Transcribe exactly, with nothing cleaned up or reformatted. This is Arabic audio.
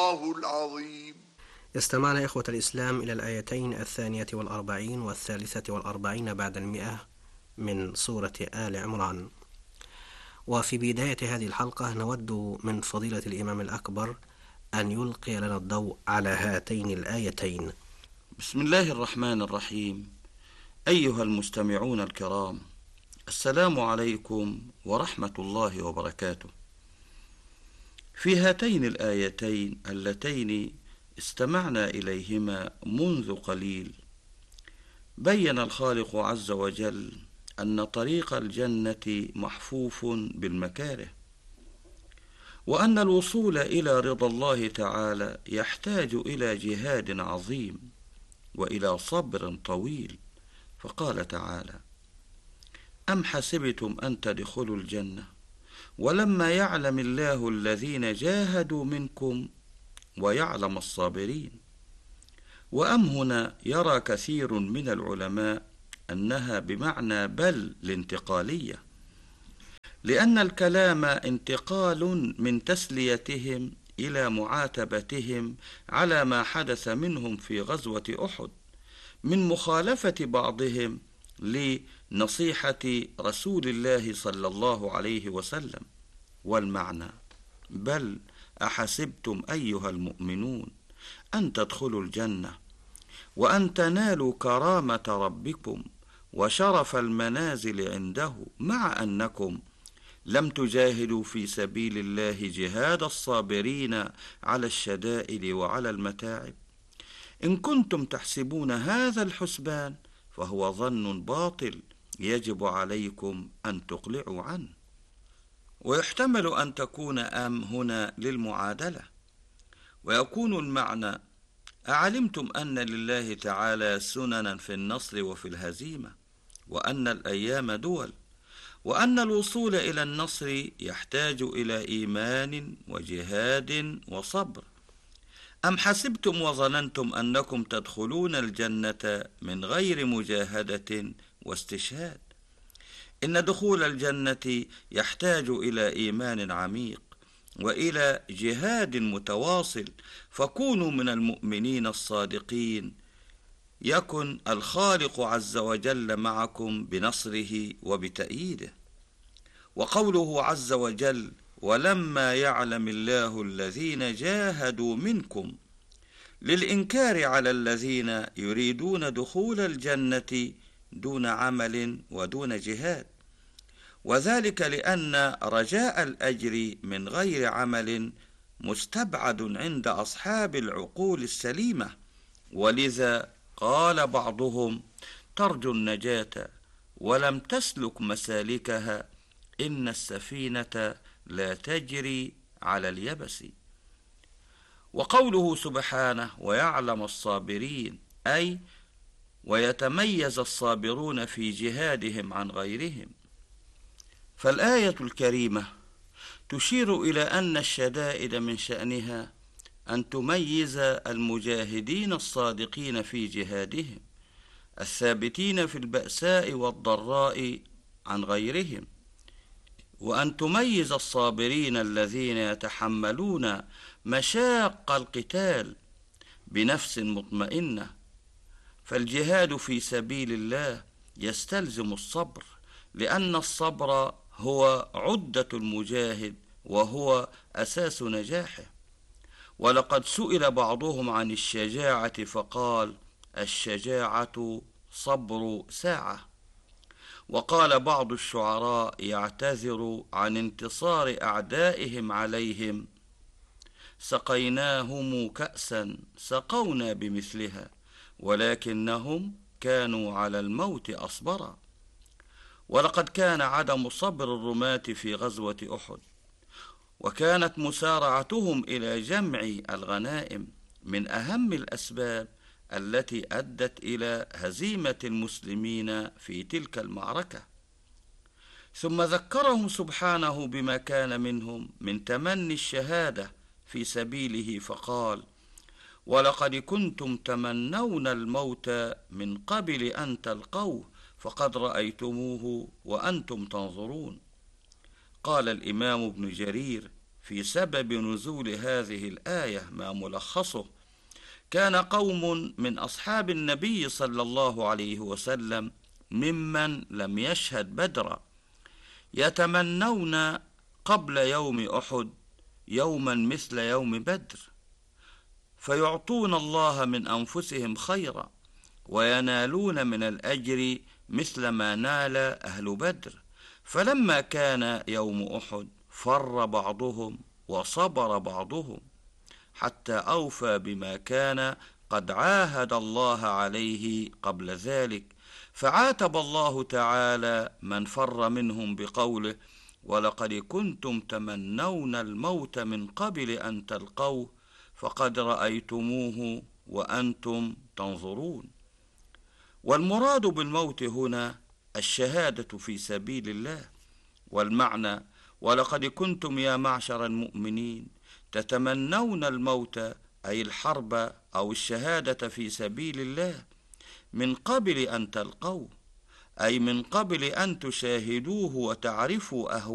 الله العظيم. استمعنا إخوة الإسلام إلى الآيتين الثانية والأربعين والثالثة والأربعين بعد المئة من سورة آل عمران. وفي بداية هذه الحلقة نود من فضيلة الإمام الأكبر أن يلقي لنا الضوء على هاتين الآيتين. بسم الله الرحمن الرحيم. أيها المستمعون الكرام، السلام عليكم ورحمة الله وبركاته. في هاتين الآيتين اللتين استمعنا إليهما منذ قليل، بين الخالق عز وجل أن طريق الجنة محفوف بالمكاره، وأن الوصول إلى رضا الله تعالى يحتاج إلى جهاد عظيم وإلى صبر طويل. فقال تعالى: أم حسبتم أن تدخلوا الجنة ولما يعلم الله الذين جاهدوا منكم ويعلم الصابرين. وأم هنا يرى كثير من العلماء أنها بمعنى بل الانتقالية، لأن الكلام انتقال من تسليتهم إلى معاتبتهم على ما حدث منهم في غزوة أحد من مخالفة بعضهم لنصيحة رسول الله صلى الله عليه وسلم. والمعنى: بل أحسبتم أيها المؤمنون أن تدخلوا الجنة وأن تنالوا كرامة ربكم وشرف المنازل عنده، مع أنكم لم تجاهدوا في سبيل الله جهاد الصابرين على الشدائد وعلى المتاعب. إن كنتم تحسبون هذا الحسبان فهو ظن باطل يجب عليكم أن تقلعوا عنه. ويحتمل أن تكون أم هنا للمعادلة، ويكون المعنى: أعلمتم أن لله تعالى سننا في النصر وفي الهزيمة، وأن الأيام دول، وأن الوصول إلى النصر يحتاج إلى إيمان وجهاد وصبر. أم حسبتم وظننتم أنكم تدخلون الجنة من غير مجاهدة واستشهاد. إن دخول الجنة يحتاج إلى إيمان عميق وإلى جهاد متواصل، فكونوا من المؤمنين الصادقين يكن الخالق عز وجل معكم بنصره وبتأييده. وقوله عز وجل: ولما يعلم الله الذين جاهدوا منكم، للإنكار على الذين يريدون دخول الجنة دون عمل ودون جهاد، وذلك لأن رجاء الأجر من غير عمل مستبعد عند أصحاب العقول السليمة، ولذا قال بعضهم: ترجو النجاة ولم تسلك مسالكها، إن السفينة لا تجري على اليبس. وقوله سبحانه: ويعلم الصابرين، أي ويتميز الصابرون في جهادهم عن غيرهم. فالآية الكريمة تشير إلى أن الشدائد من شأنها أن تميز المجاهدين الصادقين في جهادهم الثابتين في البأساء والضراء عن غيرهم، وأن تميز الصابرين الذين يتحملون مشاق القتال بنفس مطمئنة. فالجهاد في سبيل الله يستلزم الصبر، لأن الصبر هو عدة المجاهد وهو أساس نجاحه. ولقد سئل بعضهم عن الشجاعة فقال: الشجاعة صبر ساعة. وقال بعض الشعراء يعتذر عن انتصار أعدائهم عليهم: سقيناهم كأسا سقونا بمثلها ولكنهم كانوا على الموت أصبرا. ولقد كان عدم صبر الرماة في غزوة أحد، وكانت مسارعتهم إلى جمع الغنائم من أهم الأسباب التي أدت إلى هزيمة المسلمين في تلك المعركة. ثم ذكرهم سبحانه بما كان منهم من تمني الشهادة في سبيله فقال: ولقد كنتم تمنون الموت من قبل أن تلقوه فقد رأيتموه وأنتم تنظرون. قال الإمام ابن جرير: في سبب نزول هذه الآية ما ملخصه: كان قوم من أصحاب النبي صلى الله عليه وسلم ممن لم يشهد بدرا يتمنون قبل يوم أحد يوما مثل يوم بدر، فيعطون الله من أنفسهم خيرا وينالون من الأجر مثل ما نال أهل بدر. فلما كان يوم أحد فر بعضهم وصبر بعضهم حتى أوفى بما كان قد عاهد الله عليه قبل ذلك، فعاتب الله تعالى من فر منهم بقوله: ولقد كنتم تمنون الموت من قبل أن تلقوه فقد رأيتموه وأنتم تنظرون. والمراد بالموت هنا الشهادة في سبيل الله، والمعنى: ولقد كنتم يا معشر المؤمنين تتمنون الموت، أي الحرب أو الشهادة في سبيل الله، من قبل أن تلقوه، أي من قبل أن تشاهدوه وتعرفوا أهواءه